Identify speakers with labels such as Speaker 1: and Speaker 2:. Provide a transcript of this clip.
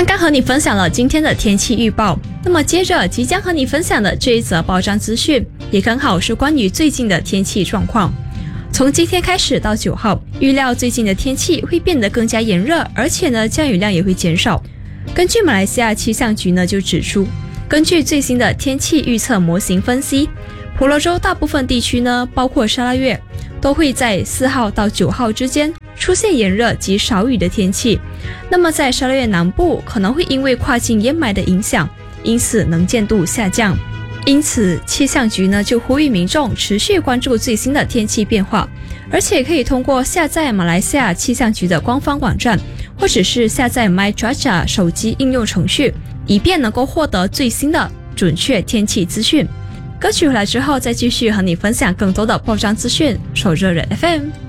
Speaker 1: 刚刚和你分享了今天的天气预报，那么接着即将和你分享的这一则报章资讯也刚好是关于最近的天气状况。从今天开始到9号，预料最近的天气会变得更加炎热，而且呢降雨量也会减少。根据马来西亚气象局呢就指出，根据最新的天气预测模型分析，婆罗洲大部分地区呢，包括沙拉越，都会在4号到9号之间出现炎热及少雨的天气。那么在沙拉越南部可能会因为跨境烟霾的影响，因此能见度下降。因此气象局呢就呼吁民众持续关注最新的天气变化，而且可以通过下载马来西亚气象局的官方网站，或者是下载 MyCuaca 手机应用程序，以便能够获得最新的准确天气资讯。歌曲回来之后再继续和你分享更多的报章资讯，守着人 FM。